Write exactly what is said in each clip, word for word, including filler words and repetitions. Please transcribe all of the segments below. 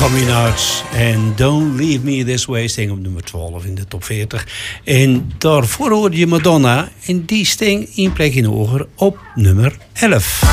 Minaj en Don't Leave Me This Way sting op nummer twaalf in de top veertig. En daarvoor hoorde je Madonna en die sting één plekje hoger op nummer elf.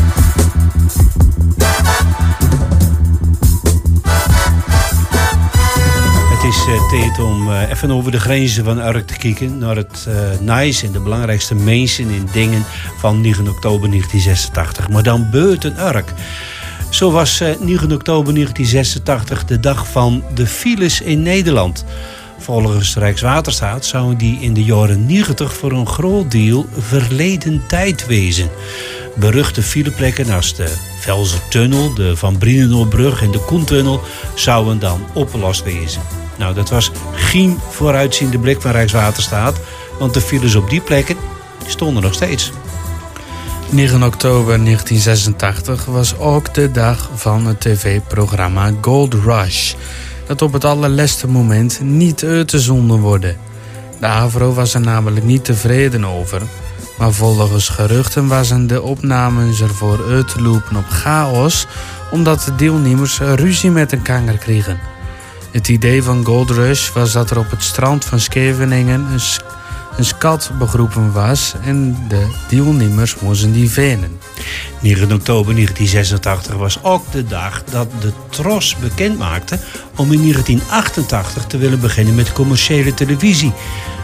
Het is uh, tijd om uh, even over de grenzen van Urk te kijken naar het uh, nice en de belangrijkste mensen en dingen van negen oktober negentien zesentachtig. Maar dan buiten Urk. Zo was uh, negen oktober negentien zesentachtig de dag van de files in Nederland. Volgens Rijkswaterstaat zouden die in de jaren negentig voor een groot deel verleden tijd wezen. Beruchte fileplekken als de Velsertunnel, de Van Brienenoordbrug en de Koentunnel zouden dan opgelost wezen. Nou, dat was geen vooruitziende blik van Rijkswaterstaat, want de files op die plekken stonden nog steeds. negen oktober negentien zesentachtig was ook de dag van het tv-programma Gold Rush, dat op het allerlaatste moment niet uitgezonden worden. De AVRO was er namelijk niet tevreden over, maar volgens geruchten waren de opnames ervoor uit te lopen op chaos, omdat de deelnemers ruzie met elkaar kregen. Het idee van Gold Rush was dat er op het strand van Scheveningen een een skat begroepen was en de deelnemers moesten die venen. negen oktober negentien zesentachtig was ook de dag dat de Tros bekend maakte om in negentien achtentachtig te willen beginnen met commerciële televisie.